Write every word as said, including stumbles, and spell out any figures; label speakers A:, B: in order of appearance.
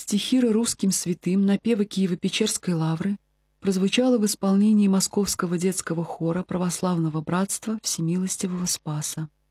A: Стихира русским святым, напевы Киево-Печерской лавры прозвучала в исполнении Московского детского хора Православного братства Всемилостивого Спаса.